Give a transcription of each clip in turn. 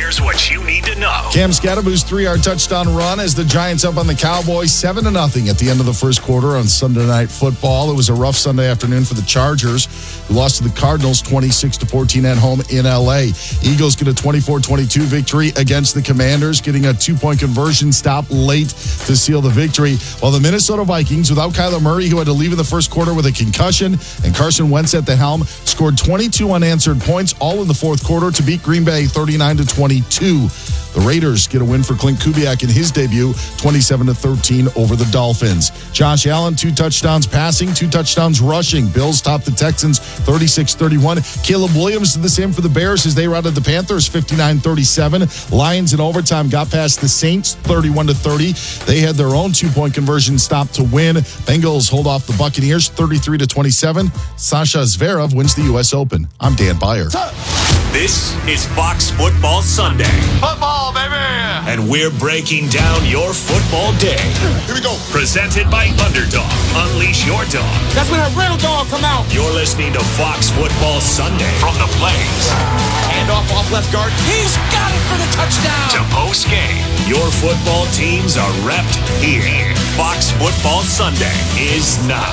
Here's what you need to know. Cam Scadaboo's 3-yard touchdown run as the Giants up on the Cowboys 7-0 at the end of the first quarter on Sunday Night Football. It was a rough Sunday afternoon for the Chargers, who lost to the Cardinals 26-14 at home in L.A. Eagles get a 24-22 victory against the Commanders, getting a 2-point conversion stop late to seal the victory, while the Minnesota Vikings, without Kyler Murray, who had to leave in the first quarter with a concussion, and Carson Wentz at the helm, scored 22 unanswered points all in the fourth quarter to beat Green Bay 39-22. The Raiders get a win for Clint Kubiak in his debut, 27-13 over the Dolphins. Josh Allen, 2 touchdowns passing, 2 touchdowns rushing. Bills top the Texans 36-31. Caleb Williams did the same for the Bears as they routed the Panthers 59-37. Lions in overtime got past the Saints 31-30. They had their own 2-point conversion stop to win. Bengals hold off the Buccaneers 33-27. Sasha Zverev wins the U.S. Open. I'm Dan Byer. This is Fox Football Sunday. Football, baby! And we're breaking down your football day. Here we go. Presented by Underdog. Unleash your dog. That's when a real dog come out. You're listening to Fox Football Sunday from the Blaze. Hand off left guard. He's got it for the touchdown. To post game. Your football teams are repped here. Fox Football Sunday is now.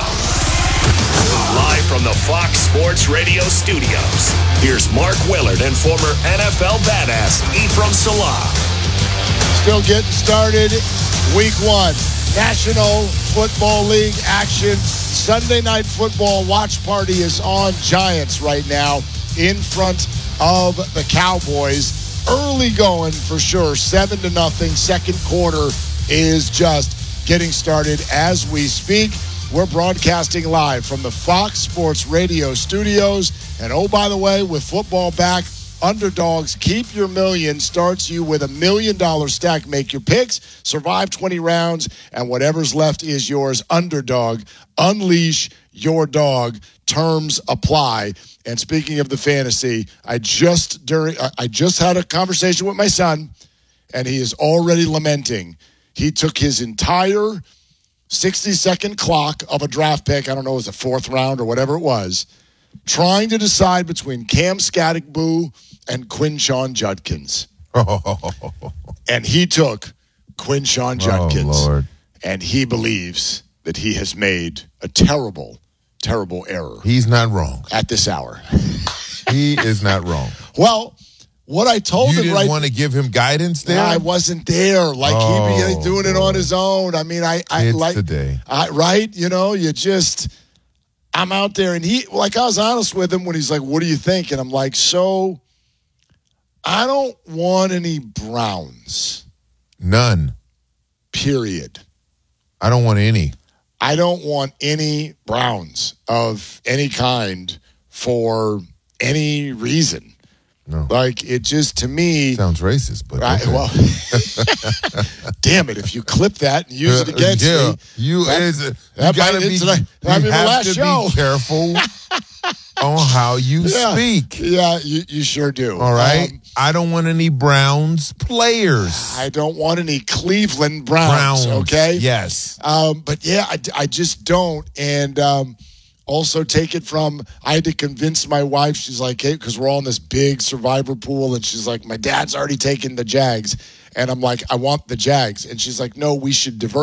Live from the Fox Sports Radio studios, here's Mark Willard and former NFL badass Ephraim Salah. Still getting started. Week 1. National Football League action. Sunday Night Football watch party is on. Giants right now in front of the Cowboys. Early going for sure. 7-0. Second quarter is just getting started as we speak. We're broadcasting live from the Fox Sports Radio studios. And oh, by the way, with football back, Underdogs Keep Your Million starts you with $1 million stack. Make your picks, survive 20 rounds, and whatever's left is yours. Underdog, unleash your dog. Terms apply. And speaking of the fantasy, I just had a conversation with my son, and he is already lamenting. He took his entire 60-second clock of a draft pick, I don't know, it was the 4th round or whatever it was, trying to decide between Cam Scadaboo and Quinshon Judkins. And he took Quinshon Judkins. Oh, Lord. And he believes that he has made a terrible, terrible error. He's not wrong. At this hour. He is not wrong. Well, what I told you him didn't want to give him guidance there? I wasn't there. Like, he'd be doing it on his own. I mean, it's like today. Right? You know, I'm out there, and I was honest with him when he's like, what do you think? And I'm like, so I don't want any Browns. None. Period. I don't want any. I don't want any Browns of any kind for any reason. No. Like, it just, to me... Sounds racist, but... Right, okay. Well, damn it, if you clip that and use it against me... You gotta be careful on how you speak. Yeah, you sure do. All right? I don't want any Browns players. I don't want any Cleveland Browns. Okay? Yes. But yeah, I just don't. And... also take it from, I had to convince my wife, she's like, hey, because we're all in this big survivor pool, and she's like, my dad's already taken the Jags. And I'm like, I want the Jags. And she's like, no, we should divert.